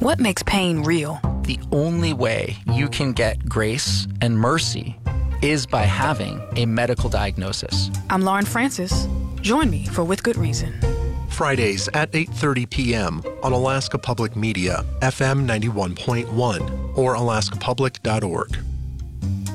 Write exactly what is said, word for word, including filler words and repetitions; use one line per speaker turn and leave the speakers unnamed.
What makes pain real?
The only way you can get grace and mercy is by having a medical diagnosis.
I'm Lauren Francis. Join me for With Good Reason.
Fridays at eight thirty p.m. on Alaska Public Media, F M ninety-one point one or alaska public dot org.